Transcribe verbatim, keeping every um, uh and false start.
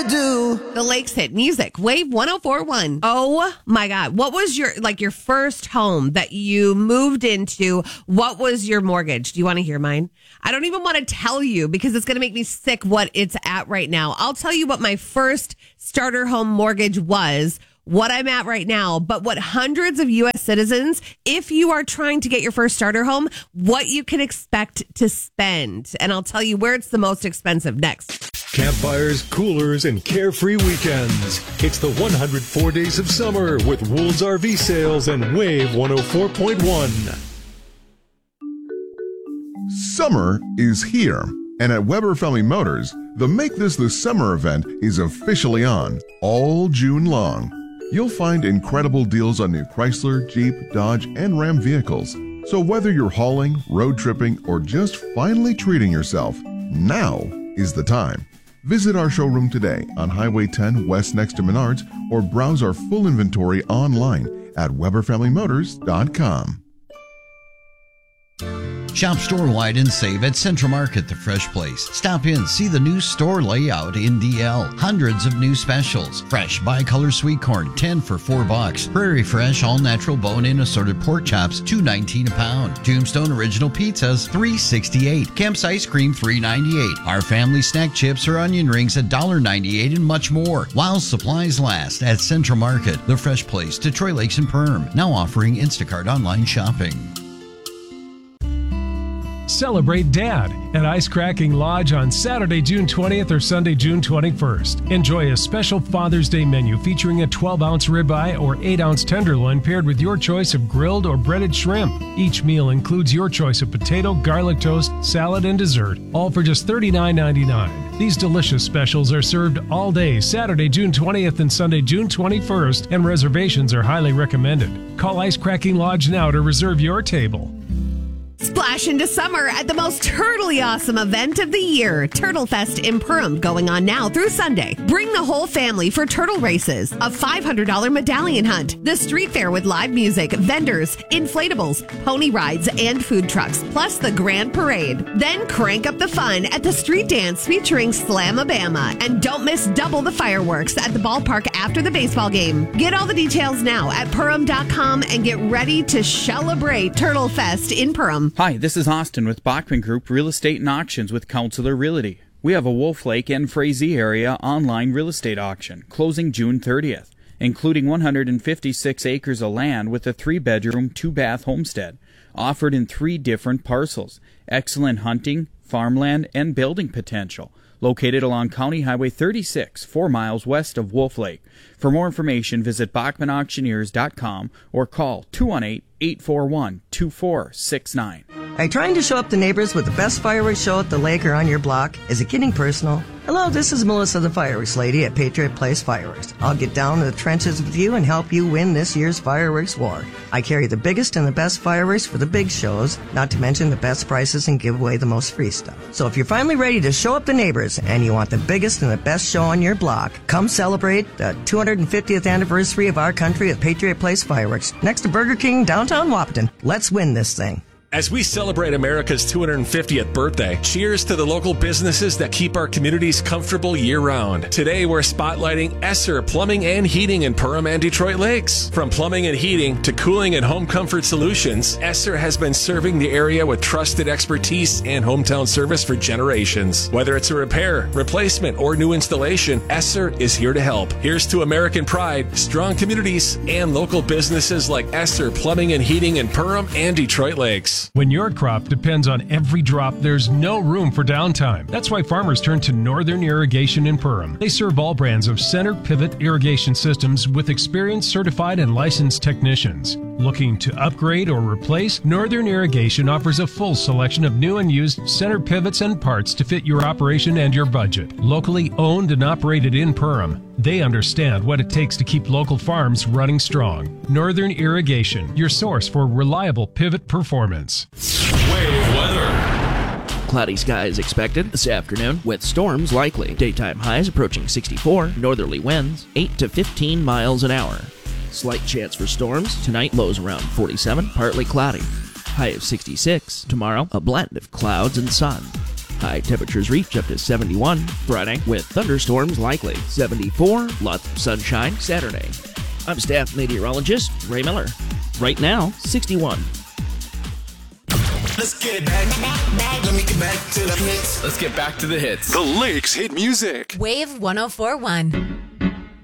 ever do. The Lakes hit music, Wave one oh four point one. Oh my God. What was your, like your first home that you moved into? What was your mortgage? Do you want to hear mine? I don't even want to tell you because it's going to make me sick what it's at right now. I'll tell you what my first starter home mortgage was, what I'm at right now, but what hundreds of U S citizens, if you are trying to get your first starter home, what you can expect to spend. And I'll tell you where it's the most expensive next. Campfires, coolers, and carefree weekends. It's the one hundred four days of summer with Wool's R V Sales and Wave one oh four point one. Summer is here, and at Weber Family Motors, the Make This the Summer event is officially on all June long. You'll find incredible deals on new Chrysler, Jeep, Dodge, and Ram vehicles. So whether you're hauling, road tripping, or just finally treating yourself, now is the time. Visit our showroom today on Highway ten West next to Menards or browse our full inventory online at Weber Family Motors dot com. Shop store-wide and save at Central Market, the fresh place. Stop in, see the new store layout in D L. Hundreds of new specials. Fresh bi-color sweet corn, ten for four bucks. Prairie Fresh all-natural bone-in assorted pork chops, two nineteen a pound. Tombstone original pizzas, three sixty-eight. Kemp's ice cream, three ninety-eight. Our family snack chips or onion rings, one ninety-eight, and much more. While supplies last at Central Market, the fresh place, Detroit Lakes and Perm. Now offering Instacart online shopping. Celebrate Dad at Ice Cracking Lodge on Saturday, June twentieth or Sunday, June twenty-first. Enjoy a special Father's Day menu featuring a twelve ounce ribeye or eight ounce tenderloin paired with your choice of grilled or breaded shrimp. Each meal includes your choice of potato, garlic toast, salad, and dessert, all for just thirty-nine ninety-nine. These delicious specials are served all day Saturday, June twentieth and Sunday, June twenty-first, and reservations are highly recommended. Call Ice Cracking Lodge now to reserve your table. Splash into summer at the most turtly awesome event of the year, Turtle Fest in Perham, going on now through Sunday. Bring the whole family for turtle races, a five hundred dollars medallion hunt, the street fair with live music, vendors, inflatables, pony rides, and food trucks, plus the grand parade. Then crank up the fun at the street dance featuring Slamabama. And don't miss double the fireworks at the ballpark after the baseball game. Get all the details now at Perham dot com and get ready to celebrate Turtle Fest in Perham. Hi, this is Austin with Bachman Group Real Estate and Auctions with Counselor Realty. We have a Wolf Lake and Frazee area online real estate auction closing June thirtieth, including one hundred fifty-six acres of land with a three-bedroom, two-bath homestead offered in three different parcels. Excellent hunting, farmland, and building potential. Located along County Highway thirty-six, four miles west of Wolf Lake. For more information, visit Bachman Auctioneers dot com or call two one eight, eight four one, two four six nine. Are you trying to show up the neighbors with the best fireworks show at the lake or on your block? Is it getting personal? Hello, this is Melissa the Fireworks Lady at Patriot Place Fireworks. I'll get down to the trenches with you and help you win this year's fireworks war. I carry the biggest and the best fireworks for the big shows, not to mention the best prices and give away the most free stuff. So if you're finally ready to show up the neighbors and you want the biggest and the best show on your block, come celebrate the two hundred fiftieth anniversary of our country at Patriot Place Fireworks, next to Burger King, downtown Wahpeton. Let's win this thing. As we celebrate America's two hundred fiftieth birthday, cheers to the local businesses that keep our communities comfortable year-round. Today, we're spotlighting Esser Plumbing and Heating in Perham and Detroit Lakes. From plumbing and heating to cooling and home comfort solutions, Esser has been serving the area with trusted expertise and hometown service for generations. Whether it's a repair, replacement, or new installation, Esser is here to help. Here's to American pride, strong communities, and local businesses like Esser Plumbing and Heating in Perham and Detroit Lakes. When your crop depends on every drop, there's no room for downtime. That's why farmers turn to Northern Irrigation in Perham. They serve all brands of center pivot irrigation systems with experienced, certified, and licensed technicians. Looking to upgrade or replace? Northern Irrigation offers a full selection of new and used center pivots and parts to fit your operation and your budget. Locally owned and operated in Perham, they understand what it takes to keep local farms running strong. Northern Irrigation, your source for reliable pivot performance. Wave weather. Cloudy skies expected this afternoon with storms likely. Daytime highs approaching sixty-four, northerly winds eight to fifteen miles an hour. Slight chance for storms. Tonight, lows around forty-seven, partly cloudy. High of sixty-six. Tomorrow, a blend of clouds and sun. High temperatures reach up to seventy-one Friday with thunderstorms likely. seventy-four, lots of sunshine Saturday. I'm staff meteorologist Ray Miller. Right now, sixty-one. Let's get it back. back. Let me get back to the hits. Let's get back to the hits. The Lakes hit music. Wave one oh four point one.